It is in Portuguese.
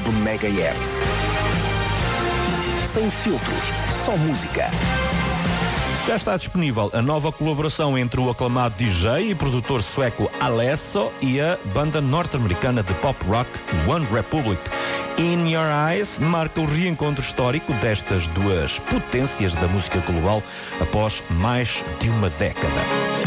MHz. Sem filtros, só música. Já está disponível a nova colaboração entre o aclamado DJ e produtor sueco Alesso e a banda norte-americana de pop rock One Republic. In Your Eyes marca o reencontro histórico destas duas potências da música global após mais de uma década.